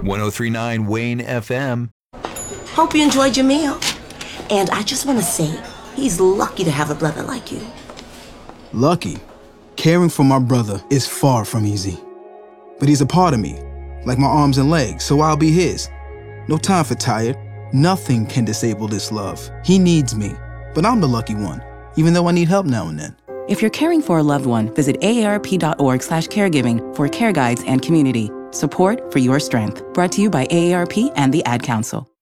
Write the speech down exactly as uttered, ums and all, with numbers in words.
ten thirty-nine Wayne F M. Hope you enjoyed your meal. And I just want to say, he's lucky to have a brother like you. Lucky? Caring for my brother is far from easy. But he's a part of me, like my arms and legs, so I'll be his. No time for tired. Nothing can disable this love. He needs me, but I'm the lucky one, even though I need help now and then. If you're caring for a loved one, visit A A R P dot org slash caregiving for care guides and community. Support for your strength. Brought to you by A A R P and the Ad Council.